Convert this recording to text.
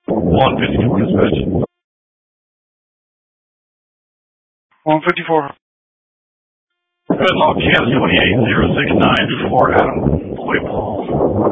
154 dispatch. 154. Redlock Cam 28069 for Adam Boy Paul.